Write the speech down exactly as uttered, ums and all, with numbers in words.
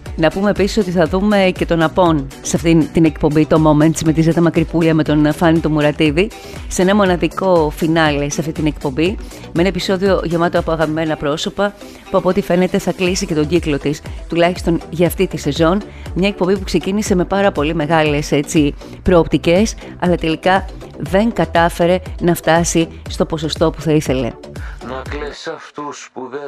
Να πούμε επίσης ότι θα δούμε και τον Απόν σε αυτήν την εκπομπή, το Moments, με τη Ζέτα Μακρυπούλια, με τον Φάνη το Μουρατίδη, σε ένα μοναδικό φινάλε σε αυτή την εκπομπή, με ένα επεισόδιο γεμάτο από αγαπημένα πρόσωπα, που από ό,τι φαίνεται θα κλείσει και τον κύκλο της, τουλάχιστον για αυτή τη σεζόν. Μια εκπομπή που ξεκίνησε με πάρα πολύ μεγάλες έτσι, προοπτικές, αλλά τελικά δεν κατάφερε να φτάσει στο ποσοστό που θα ήθελε. Να κλαις αυτούς που δεν